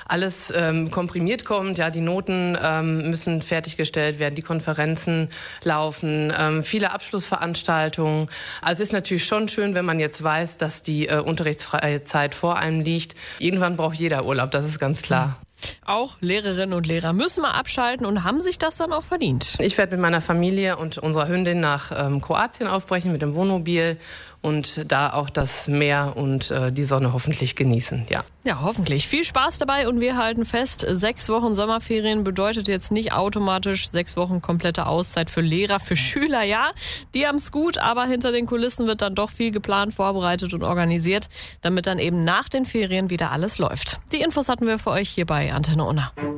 alles komprimiert kommt. Ja, die Noten müssen fertiggestellt werden, die Konferenzen laufen, viele Abschlussveranstaltungen. Also es ist natürlich schon schön, wenn man jetzt weiß, dass die unterrichtsfreie Zeit vor einem liegt. Irgendwann braucht jeder Urlaub, das ist ganz klar. Auch Lehrerinnen und Lehrer müssen mal abschalten und haben sich das dann auch verdient. Ich werde mit meiner Familie und unserer Hündin nach Kroatien aufbrechen mit dem Wohnmobil und da auch das Meer und die Sonne hoffentlich genießen. Ja, hoffentlich. Viel Spaß dabei und wir halten fest, 6 Wochen Sommerferien bedeutet jetzt nicht automatisch 6 Wochen komplette Auszeit für Lehrer, für Schüler, ja. Die haben's gut, aber hinter den Kulissen wird dann doch viel geplant, vorbereitet und organisiert, damit dann eben nach den Ferien wieder alles läuft. Die Infos hatten wir für euch hier bei Antenne Unna.